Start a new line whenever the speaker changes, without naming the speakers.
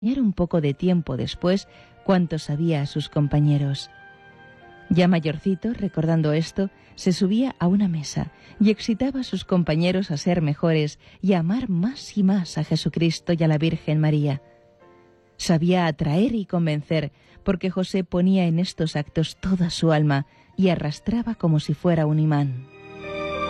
un poco de tiempo después cuanto sabía a sus compañeros. Ya mayorcito, recordando esto, se subía a una mesa y excitaba a sus compañeros a ser mejores y a amar más y más a Jesucristo y a la Virgen María. Sabía atraer y convencer, porque José ponía en estos actos toda su alma y arrastraba como si fuera un imán.